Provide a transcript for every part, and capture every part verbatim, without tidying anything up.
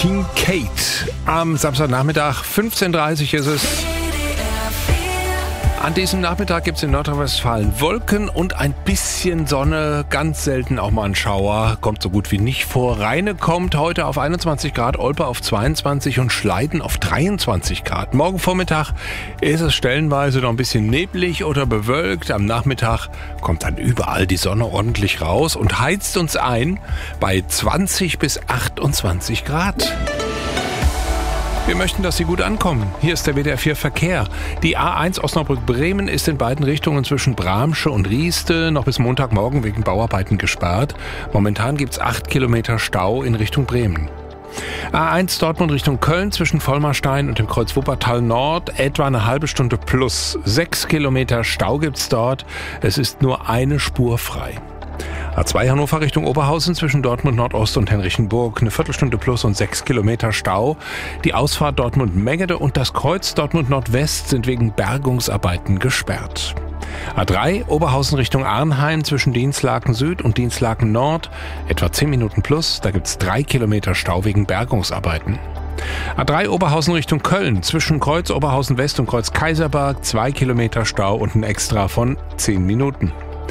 Kincaid. Am Samstagnachmittag, fünfzehn Uhr dreißig ist es. An diesem Nachmittag gibt es in Nordrhein-Westfalen Wolken und ein bisschen Sonne, ganz selten auch mal ein Schauer, kommt so gut wie nicht vor. Rheine kommt heute auf einundzwanzig Grad, Olpe auf zweiundzwanzig und Schleiden auf dreiundzwanzig Grad. Morgen Vormittag ist es stellenweise noch ein bisschen neblig oder bewölkt. Am Nachmittag kommt dann überall die Sonne ordentlich raus und heizt uns ein bei zwanzig bis achtundzwanzig Grad. Wir möchten, dass Sie gut ankommen. Hier ist der W D R vier Verkehr. Die A eins Osnabrück-Bremen ist in beiden Richtungen zwischen Bramsche und Rieste noch bis Montagmorgen wegen Bauarbeiten gesperrt. Momentan gibt es acht Kilometer Stau in Richtung Bremen. A eins Dortmund Richtung Köln zwischen Vollmarstein und dem Kreuz Wuppertal Nord etwa eine halbe Stunde plus. Sechs Kilometer Stau gibt's dort. Es ist nur eine Spur frei. A zwei Hannover Richtung Oberhausen zwischen Dortmund Nordost und Henrichenburg eine Viertelstunde plus und sechs Kilometer Stau. Die Ausfahrt Dortmund-Meggede und das Kreuz Dortmund Nordwest sind wegen Bergungsarbeiten gesperrt. A drei Oberhausen Richtung Arnheim zwischen Dinslaken Süd und Dinslaken Nord etwa zehn Minuten plus. Da gibt's drei Kilometer Stau wegen Bergungsarbeiten. A drei Oberhausen Richtung Köln zwischen Kreuz Oberhausen West und Kreuz Kaiserberg zwei Kilometer Stau und ein Extra von zehn Minuten.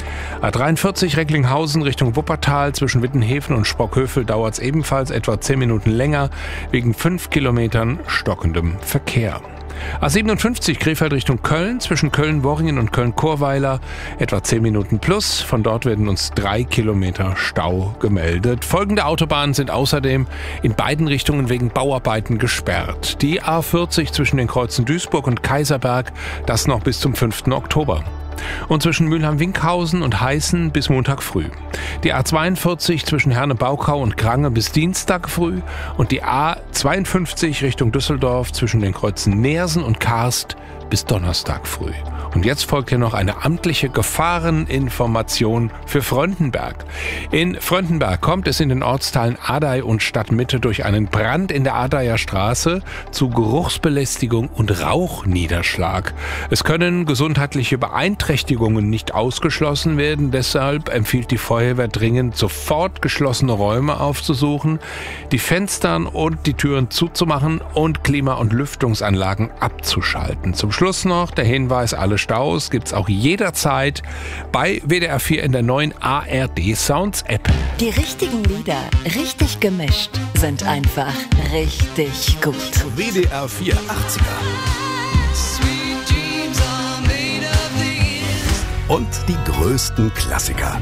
A dreiundvierzig Recklinghausen Richtung Wuppertal zwischen Wittenhäfen und Spockhövel dauert es ebenfalls etwa zehn Minuten länger wegen fünf Kilometern stockendem Verkehr. A siebenundfünfzig Krefeld Richtung Köln zwischen Köln-Worringen und Köln-Chorweiler etwa zehn Minuten plus. Von dort werden uns drei Kilometer Stau gemeldet. Folgende Autobahnen sind außerdem in beiden Richtungen wegen Bauarbeiten gesperrt. Die A vierzig zwischen den Kreuzen Duisburg und Kaiserberg, das noch bis zum fünften Oktober. Und zwischen Mülheim-Winkhausen und Heißen bis Montag früh. Die A zweiundvierzig zwischen Herne-Baukau und Krange bis Dienstag früh und die A zweiundfünfzig Richtung Düsseldorf zwischen den Kreuzen Neersen und Karst bis Donnerstag früh. Und jetzt folgt hier noch eine amtliche Gefahreninformation für Fröndenberg. In Fröndenberg kommt es in den Ortsteilen Adey und Stadtmitte durch einen Brand in der Adeyer Straße zu Geruchsbelästigung und Rauchniederschlag. Es können gesundheitliche Beeinträchtigungen nicht ausgeschlossen werden. Deshalb empfiehlt die Feuerwehr dringend, sofort geschlossene Räume aufzusuchen, die Fenster und die Türen zuzumachen und Klima- und Lüftungsanlagen abzuschalten. Zum Schluss noch der Hinweis, alle Staus gibt's auch jederzeit bei W D R vier in der neuen A R D Sounds App. Die richtigen Lieder, richtig gemischt, sind einfach richtig gut. W D R vier achtziger. Und die größten Klassiker.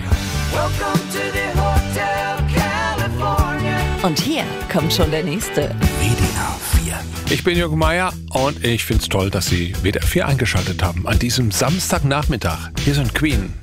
Und hier kommt schon der nächste. W D R vier. Ich bin Jürgen Meier und ich find's toll, dass Sie W D R vier eingeschaltet haben an diesem Samstagnachmittag. Hier sind Queen.